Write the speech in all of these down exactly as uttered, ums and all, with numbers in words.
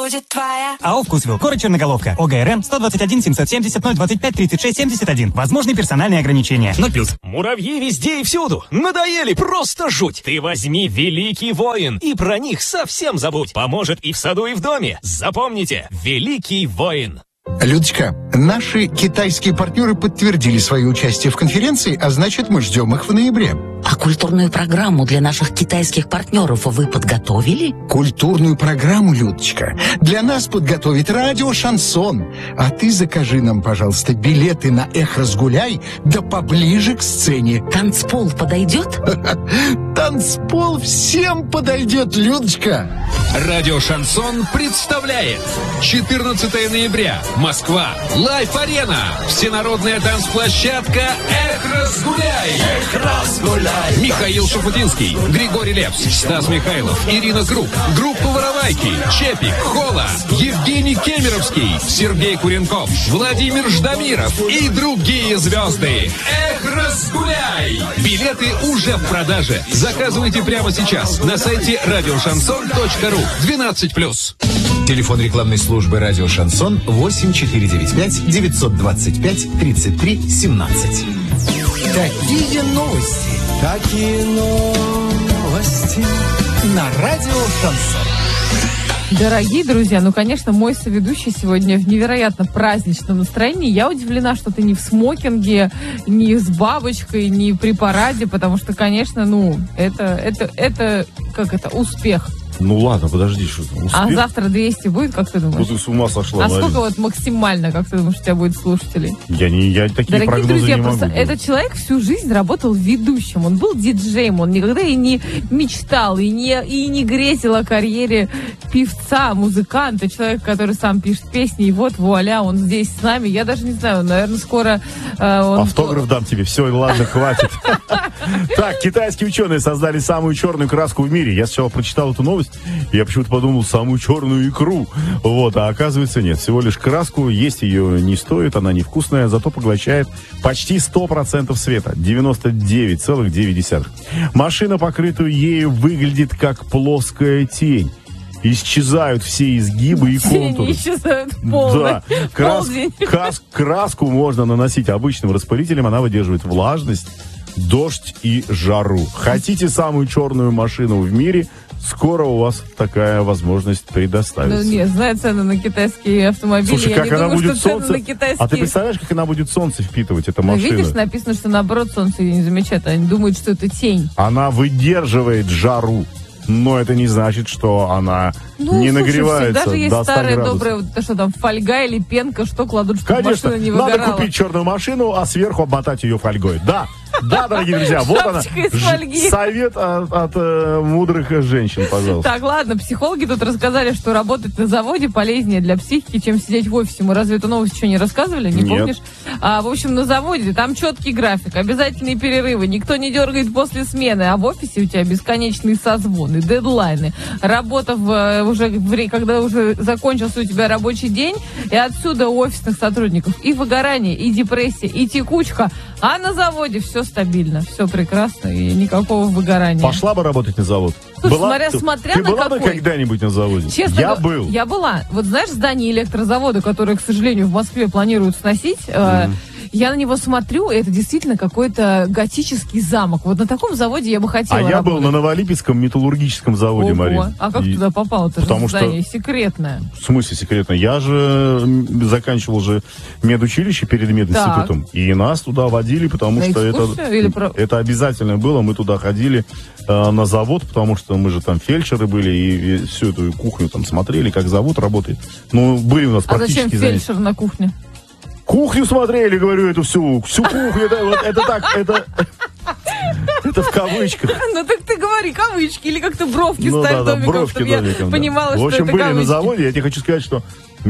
будет твоя. АО «Вкусвилл». Город Черноголовка. ОГРН сто двадцать один семьсот семьдесят ноль двадцать пять тридцать шесть семьдесят один. Возможны персональные ограничения. ноль плюс. Муравьи везде и всюду. Надоели, просто жуть. Ты возьми «Великий воин» и про них совсем забудь. Поможет и в саду, и в доме. Запомните, «Великий воин». Людочка, наши китайские партнеры подтвердили свое участие в конференции, а значит, мы ждем их в ноябре. А культурную программу для наших китайских партнеров вы подготовили? Культурную программу, Людочка, для нас подготовит радио «Шансон». А ты закажи нам, пожалуйста, билеты на «Эх, разгуляй», да поближе к сцене. Танцпол подойдет? Танцпол всем подойдет, Людочка. Радио «Шансон» представляет четырнадцатого ноября. Москва. Лайф-арена. Всенародная танцплощадка «Эх, разгуляй». Эх, разгуляй. Михаил Шафутинский, Григорий Лепс, Стас Михайлов, Ирина Круг, группа «Воровайки», Чепик, Хола, Евгений Кемеровский, Сергей Куренков, Владимир Ждамиров и другие звезды. Эх, разгуляй! Билеты уже в продаже. Заказывайте прямо сейчас на сайте радио шансон точка ру. двенадцать плюс. Телефон рекламной службы «Радио Шансон» восемь четыре девять пять девятьсот двадцать пять тридцать три семнадцать. Такие новости, такие новости на радио «Шансон». Дорогие друзья, ну, конечно, мой соведущий сегодня в невероятно праздничном настроении. Я удивлена, что ты не в смокинге, не с бабочкой, не при параде, потому что, конечно, ну, это, это, это, как это, успех. Ну ладно, подожди, что там, успех? А завтра двести будет, как ты думаешь? Ну ты с ума сошла, А Марина. сколько вот максимально, как ты думаешь, у тебя будет слушателей? Я, не, я такие Дорогие прогнозы друзья, не просто могу. этот человек всю жизнь работал ведущим, он был диджеем, он никогда и не мечтал, и не, и не грезил о карьере певца, музыканта, человек, который сам пишет песни, и вот, вуаля, он здесь с нами. Я даже не знаю, наверное, скоро... Э, он... Автограф дам тебе, все, ладно, хватит. Так, китайские ученые создали самую черную краску в мире. Я сначала прочитал эту новость, и я почему-то подумал, самую черную икру. Вот, а оказывается нет. Всего лишь краску, есть ее не стоит, она невкусная, зато поглощает почти сто процентов света. девяносто девять целых девять десятых. Машина, покрытую ею, выглядит как плоская тень. Исчезают все изгибы и контуры. Тени исчезают полный. Да. Крас, крас, краску можно наносить обычным распылителем, она выдерживает влажность, дождь и жару. Хотите самую черную машину в мире? Скоро у вас такая возможность предоставится. Ну нет, знаю цены на китайские автомобили. Слушай, я как не она думаю, будет что солнце... цены на китайские... А ты представляешь, как она будет солнце впитывать, эта Ну, машина? видишь, написано, что наоборот солнце ее не замечает. Они думают, что это тень. Она выдерживает жару. Но это не значит, что она ну, не слушай, нагревается всегда же есть до ста старая градусов. добрая, вот, что там, фольга или пенка, что кладут, чтобы Конечно, машина не надо выгорала. купить черную машину, а сверху обмотать ее фольгой. Да, да, дорогие друзья, вот она. Ж- совет от, от э, мудрых женщин, пожалуйста. Так, ладно, психологи тут рассказали, что работать на заводе полезнее для психики, чем сидеть в офисе. Мы разве эту новость еще не рассказывали, не Нет. помнишь? А, в общем, на заводе там четкий график, обязательные перерывы, никто не дергает после смены, а в офисе у тебя бесконечные созвоны, дедлайны, работа в, уже, в, когда уже закончился у тебя рабочий день, и отсюда у офисных сотрудников и выгорание, и депрессия, и текучка, а на заводе все стабильно, все прекрасно, и никакого выгорания. Пошла бы работать на завод. Слушай, была, смотря, ты, смотря ты на была какой. бы когда-нибудь на заводе? Честно, я го- был. Я была. Вот знаешь, здание электрозавода, которое, к сожалению, в Москве планируют сносить, mm. э, я на него смотрю, и это действительно какой-то готический замок. Вот на таком заводе я бы хотела А я работать. был на Новолипецком металлургическом заводе, Ого. Марина. А как И... туда попал? Это Потому же здание что... секретное. В смысле секретно? Я же заканчивал же медучилище перед мединститутом. Так. И нас туда водили, потому на что это, или про... это обязательно было. Мы туда ходили э, на завод, потому что мы же там фельдшеры были, и, и всю эту кухню там смотрели, как завод работает. Ну, были у нас а практически зачем фельдшер занятия. На кухне? Кухню смотрели, говорю, эту всю, всю кухню. Это, вот, это так, это... Это в кавычках. Ну так ты говори кавычки, или как-то бровки ну, ставь да, домиком, бровки чтобы я домиком, понимала, да. что в общем, это были кавычки. на заводе, я тебе хочу сказать, что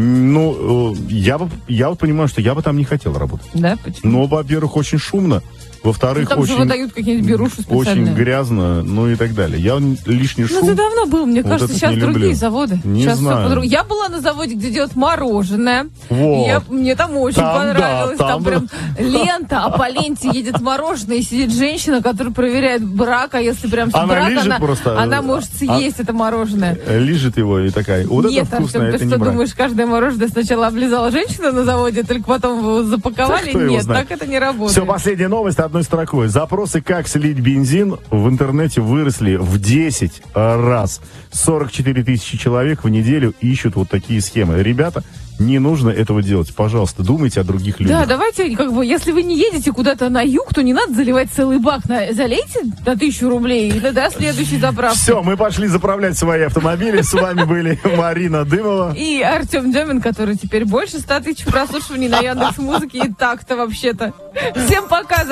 ну, я, бы, я вот понимаю, что я бы там не хотел работать. Да, почему? Ну, во-первых, очень шумно. Во-вторых, Ну, там же очень, выдают какие-нибудь беруши специальные. очень грязно, ну и так далее. Я лишний шум... Ну, ты давно был, мне вот кажется, этот сейчас не другие люблю. заводы. Не Сейчас всё знаю. по-другому. Я была на заводе, где делают мороженое. Вот. И я- мне там очень Там, понравилось. да, там там прям лента, а по ленте едет мороженое, и сидит женщина, которая проверяет брак, а если прям с Она брак, лижет она, просто, она может съесть это мороженое. Лижет его и такая, вот Нет, это вкусно, Артем, это ты не что брак. думаешь, каждое мороженое сначала облизала женщина на заводе, только потом его запаковали? Да кто его Нет, знает. так это не работает. Все, последняя новость одной строкой. Запросы, как слить бензин, в интернете выросли в десять раз. сорок четыре тысячи человек в неделю ищут вот такие схемы. Ребята, не нужно этого делать. Пожалуйста, думайте о других людях. Да, давайте, как бы, если вы не едете куда-то на юг, то не надо заливать целый бак. На, залейте на тысячу рублей и до следующей заправки. Все, мы пошли заправлять свои автомобили. С вами были Марина Дымова. И Артем Демин, который теперь больше ста тысяч прослушиваний на Яндекс.Музыке и так-то вообще-то. Всем пока!